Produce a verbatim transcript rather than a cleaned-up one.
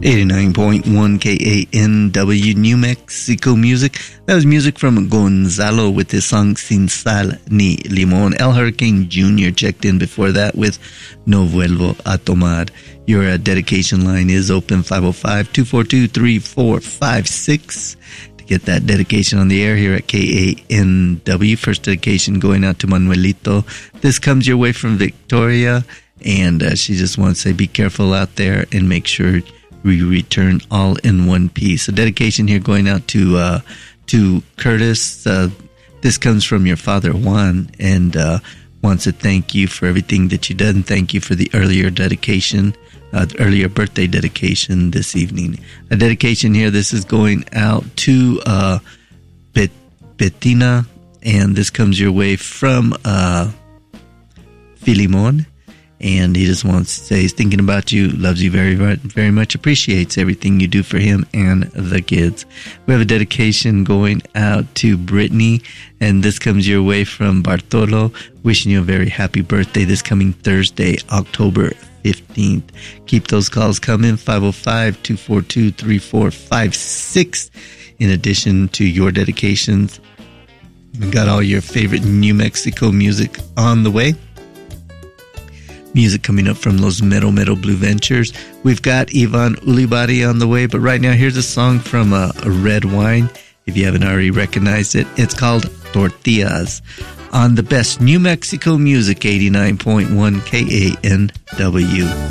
eighty-nine point one K A N W, New Mexico music. That was music from Gonzalo with his song Sin Sal Ni Limon. El Hurricane Junior checked in before that with No Vuelvo a Tomar. Your uh, dedication line is open, five oh five, two four two, three four five six. To get that dedication on the air here at K A N W. First dedication going out to Manuelito. This comes your way from Victoria, and uh, she just wants to say be careful out there and make sure we return all in one piece. A dedication here going out to uh, to Curtis. Uh, this comes from your father, Juan, and uh, wants to thank you for everything that you did, and thank you for the earlier dedication, uh, the earlier birthday dedication this evening. A dedication here, this is going out to uh, Bet- Bettina, and this comes your way from uh, Filimon. And he just wants to say he's thinking about you, loves you very, very much, appreciates everything you do for him and the kids. We have a dedication going out to Brittany, and this comes your way from Bartolo, wishing you a very happy birthday this coming Thursday, October fifteenth. Keep those calls coming, five oh five, two four two, three four five six. In addition to your dedications, we've got all your favorite New Mexico music on the way. Music coming up from Los Mero Mero Blue Ventures. We've got Ivan Ulibari on the way, but right now here's a song from uh, a Red Wine. If you haven't already recognized it, it's called Tortillas on the best New Mexico music, eighty-nine point one K A N W.